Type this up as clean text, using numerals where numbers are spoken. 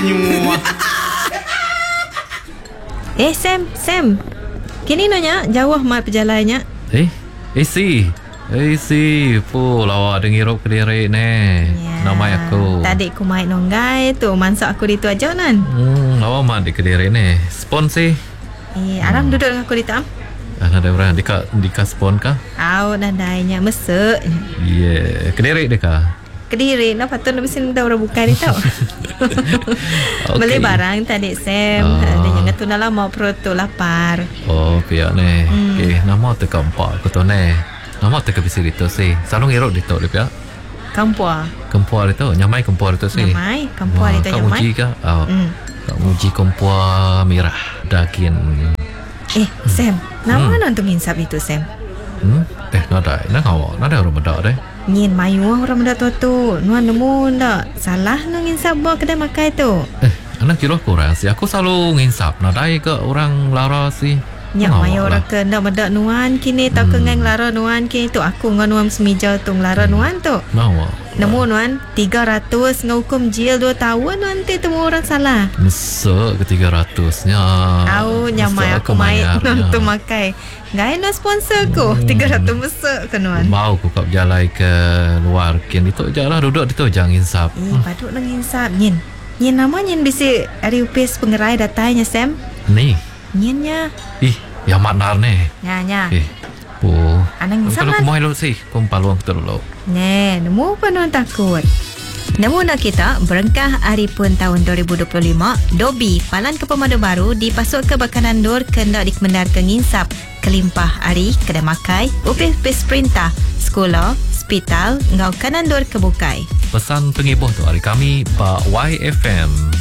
nyua. Sam. Kini nanya jauh mat perjalannya. Si, lawa dengirup Kediri ne. Nama aku. Tadi aku main nonggai tu, mansak aku di tu aja nan. Lawa mat di Kediri ne. Spon sih. Aram duduk dengan aku di tam. Ada orang dika spon kah? Nadainya mesek. Kediri deka. Kediri, patut nak mesti dah orang buka ni tau. Beli barang tadi Sam. Dia jangan tu lama perut tu lapar. Pihak ne. Nama tu kampak aku tu ne. Nama tu kebisi itu sih. Selalu ngerok itu le pihak. Kampua itu, nyamai kampua itu sih. Kampua itu nyamai. Kamu uji kah? Kamu uji kampua merah daging. Sam, nama nanti nginsap itu Sam. Nada orang benda deh. Nyin mayu orang benda tu. Nuan nemu ndak salah nang nginsap buat kedai makai tu. Anak kira kurang sih. Aku selalu nginsap. Nadai ke orang lara sih. Nyak mayu orang ke ndak benda nuan kini tak kengang lara nuan kini tu aku ngan nuan semija tu lara nuan tu. Nemu nuan 300 ngukum jil 2 tahun nanti temu orang salah. Mesek ke 300-nya. Nyamai aku main tu makai. Gai na sponsor ko 300 mesek ke nuan. Mau ku kap jalan ke luar kin itu jalan duduk itu jangan insap. Patut nang insap nyin. Nyin nama nyin bisi ari upis pengerai datanya Sam. Ni. Nyinya. Yang maknar ni. Nya. Anang insap lah. Kalau kumain lo sih, kumpaluang kita dulu. Nemu apa nuan takut. Nemu nak kita berengkah hari pun tahun 2025 Dobi Palan ke Pemadu Baru dipasuk ke bakanan dur kendak dikemendar ke nginsap kelimpah hari kedai makai upis perintah sekolah hospital ngau kanan dur kebukai. Pesan pengibuh tu hari kami Pak YFM.